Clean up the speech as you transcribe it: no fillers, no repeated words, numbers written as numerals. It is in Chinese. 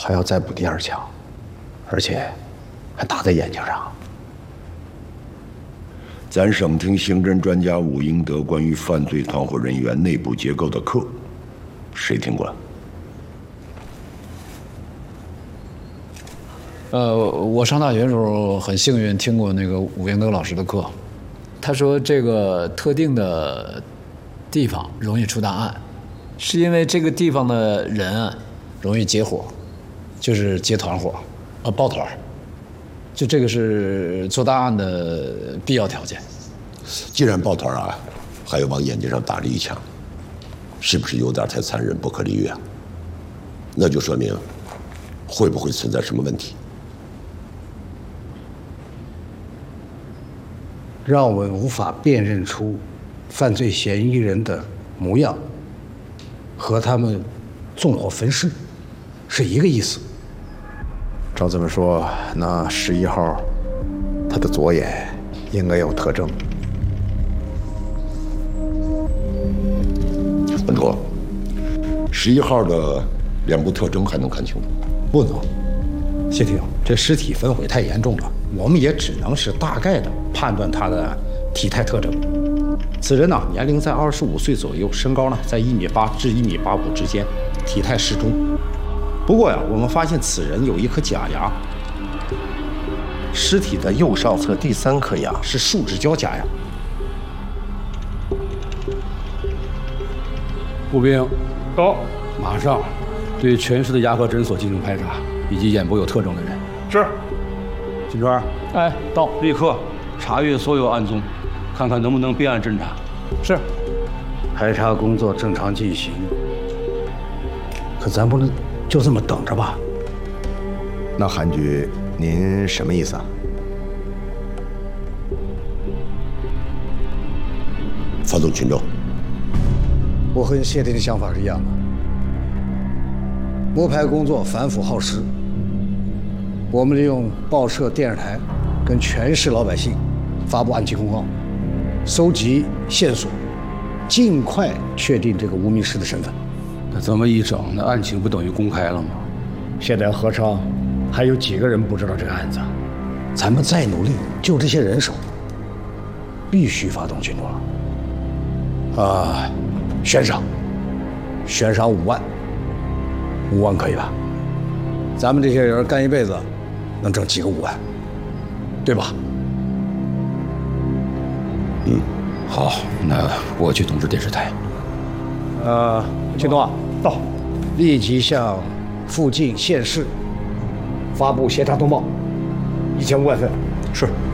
还要再补第2枪，而且还打在眼睛上。 咱省厅刑侦专家武英德关于犯罪团伙人员内部结构的课，谁听过了？ 我上大学的时候很幸运听过那个武英德老师的课，他说这个特定的地方容易出大案，是因为这个地方的人啊容易结伙，就是结团伙，抱团，就这个是做大案的必要条件。 既然抱团啊，还有往眼睛上打了1枪，是不是有点太残忍不可理喻啊？那就说明会不会存在什么问题？ 让我们无法辨认出犯罪嫌疑人的模样，和他们纵火分尸是一个意思。 照这么说，那11号他的左眼应该有特征。 本多，11号的脸部特征还能看清楚？ 不能，谢霆，这尸体焚毁太严重了，我们也只能是大概的判断他的体态特征。此人呢，年龄在25岁左右，身高呢在1.8米至1.85米之间，体态适中。不过呀，我们发现此人有1颗假牙，尸体的右上侧第3颗牙是树脂胶假牙。 步兵，到，马上对全市的牙科诊所进行排查，以及眼部有特征的人。 是。 金川， 哎，到， 立刻查阅所有案宗，看看能不能备案侦查。 是。 排查工作正常进行，可咱不能就这么等着吧？ 那韩局，您什么意思啊？ 发动群众。 我和谢霆的想法是一样的。摸排工作繁复耗时，我们利用报社、电视台跟全市老百姓发布案情公告，搜集线索，尽快确定这个无名氏的身份。 那这么一整，那案情不等于公开了吗？ 现在何超还有几个人不知道这个案子？咱们再努力，就这些人手，必须发动群众了。悬赏5万，5万可以吧？咱们这些人干一辈子，能挣几个5万，对吧？ 好，那我去通知电视台。 秦东啊，到，立即向附近县市发布协查通报，1500份。 是。